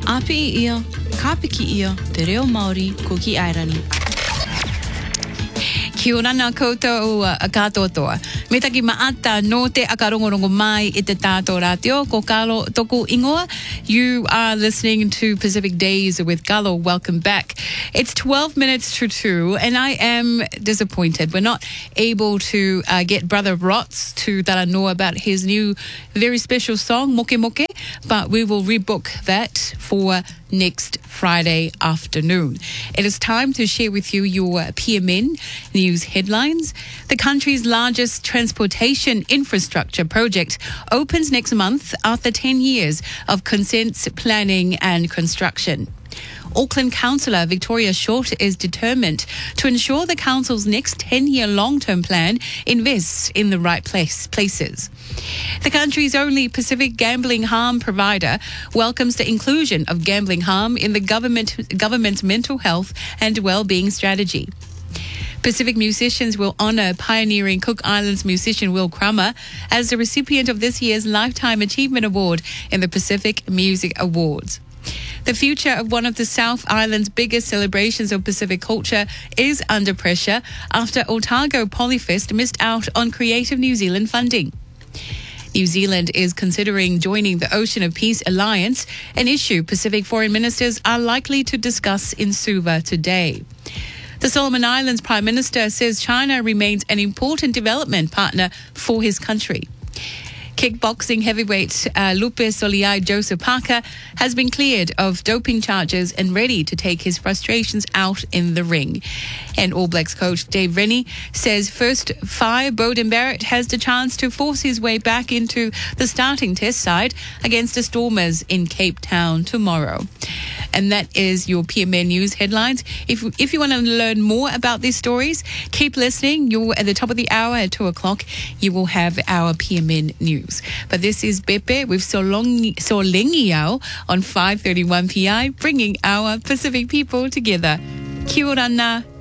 Api ia, kapiki ia, te reo Māori ko ki Airani. Kia ora nā koutou katoa. Me taki maata no te akarongorongo mai I te tātou rātio. Ko Kalo toku ingoa. You are listening to Pacific Days with Kalo. Welcome back. It's 12 minutes to 2 and I am disappointed. We're not able to get Brother Rots to Taranoa about his new very special song, Moke Moke, but we will rebook that for next Friday afternoon. It is time to share with you your PMN news headlines. The country's largest transportation infrastructure project opens next month after 10 years of consents, planning and construction. Auckland Councillor Victoria Short is determined to ensure the council's next 10-year long-term plan invests in the right places. The country's only Pacific gambling harm provider welcomes the inclusion of gambling harm in the government's mental health and well-being strategy. Pacific musicians will honour pioneering Cook Islands musician Will Crummer as the recipient of this year's Lifetime Achievement Award in the Pacific Music Awards. The future of one of the South Island's biggest celebrations of Pacific culture is under pressure after Otago Polyfest missed out on Creative New Zealand funding. New Zealand is considering joining the Ocean of Peace Alliance, an issue Pacific foreign ministers are likely to discuss in Suva today. The Solomon Islands Prime Minister says China remains an important development partner for his country. Kickboxing heavyweight Lupe Soliai Joseph Parker has been cleared of doping charges and ready to take his frustrations out in the ring. And All Blacks coach Dave Rennie says first fire Beauden Barrett has the chance to force his way back into the starting test side against the Stormers in Cape Town tomorrow. And that is your PMN News headlines. If you want to learn more about these stories, keep listening. You're at the top of the hour at 2 o'clock. You will have our PMN News. But this is Bepe with Solengiao on 5:31 PI, bringing our Pacific people together. Kia ora na